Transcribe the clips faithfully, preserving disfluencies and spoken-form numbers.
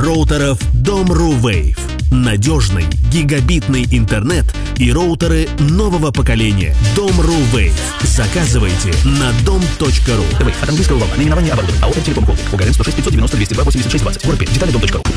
роутеров Dom.ru Wave. Надежный гигабитный интернет и роутеры нового поколения. Dom.ru Wave. Заказывайте на дом точка ру. Wave от английского «Вова». Наименование оборудования. АО «Телеком Холдинг». УГРН сто шесть пятьсот девяносто двести два восемьдесят шесть двадцать. Город Детали дом точка ру.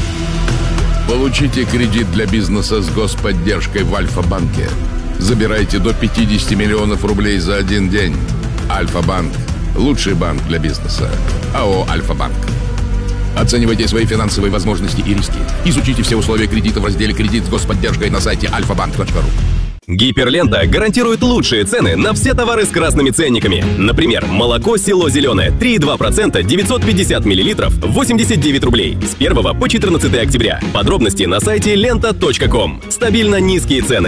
Получите кредит для бизнеса с господдержкой в Альфа-банке. Забирайте до пятьдесят миллионов рублей за один день. Альфа-банк. Лучший банк для бизнеса. АО «Альфа-банк». Оценивайте свои финансовые возможности и риски. Изучите все условия кредита в разделе «Кредит с господдержкой» на сайте альфа банк точка ру. Гиперлента гарантирует лучшие цены на все товары с красными ценниками. Например, молоко «Село Зеленое» три и два процента девятьсот пятьдесят миллилитров восемьдесят девять рублей с первого по четырнадцатое октября. Подробности на сайте лента точка ком. Стабильно низкие цены.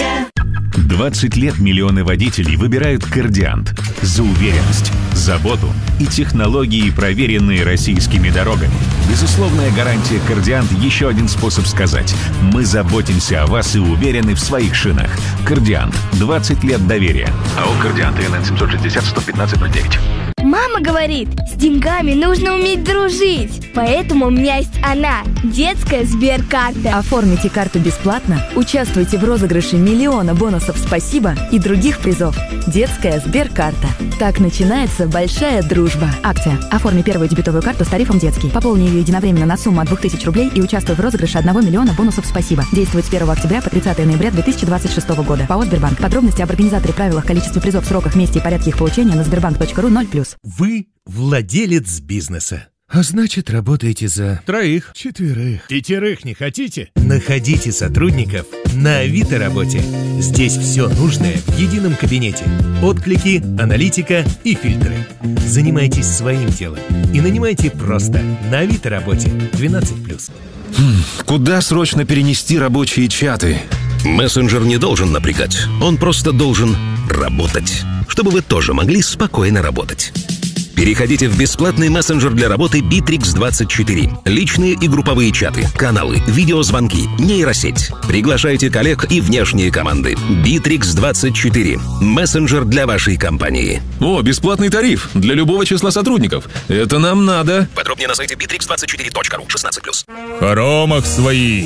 двадцать лет миллионы водителей выбирают «Кордиант» за уверенность, заботу и технологии, проверенные российскими дорогами. Безусловная гарантия «Кордиант» — еще один способ сказать: мы заботимся о вас и уверены в своих шинах. «Кордиант» — двадцать лет доверия. АО «Кордиант», ИНН семь шестьдесят сто пятнадцать ноль девять. Мама говорит, с деньгами нужно уметь дружить. Поэтому у меня есть она, детская Сберкарта. Оформите карту бесплатно, участвуйте в розыгрыше миллиона бонусов «Спасибо» и других призов. Детская Сберкарта. Так начинается большая дружба. Акция. Оформи первую дебетовую карту с тарифом «Детский». Пополни ее единовременно на сумму от двух тысяч рублей и участвуй в розыгрыше одного миллиона бонусов «Спасибо». Действует с первого октября по тридцатое ноября две тысячи двадцать шестого года. ПАО «Сбербанк». Подробности об организаторе, правилах, количестве призов, сроках, месте и порядке их получения на сбербанк точка ру ноль плюс. Вы владелец бизнеса. А значит, работаете за троих, четверых, пятерых не хотите? Находите сотрудников на Авито Работе. Здесь все нужное в едином кабинете. Отклики, аналитика и фильтры. Занимайтесь своим делом и нанимайте просто на Авито Работе. двенадцать плюс. Хм, куда срочно перенести рабочие чаты? Мессенджер не должен напрягать. Он просто должен работать, чтобы вы тоже могли спокойно работать. Переходите в бесплатный мессенджер для работы Битрикс двадцать четыре. Личные и групповые чаты, каналы, видеозвонки, нейросеть. Приглашайте коллег и внешние команды. Битрикс двадцать четыре. Мессенджер для вашей компании. О, бесплатный тариф для любого числа сотрудников. Это нам надо. Подробнее на сайте битрикс двадцать четыре точка ру. шестнадцать плюс. Хоромах своих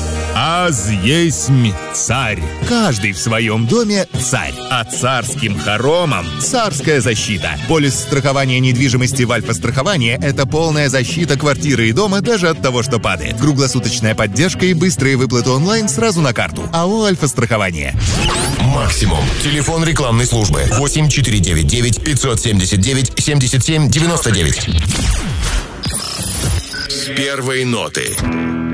аз есмь царь. Каждый в своем доме царь. А царским хоромам царская защита. Полис страхования недвижимости в Альфа-страховании — это полная защита квартиры и дома даже от того, что падает. Круглосуточная поддержка и быстрые выплаты онлайн сразу на карту. АО «Альфа-страхование». Максимум. Телефон рекламной службы восемь четыре девять девять пятьсот семьдесят девять семьдесят семь девяносто девять. С первой ноты.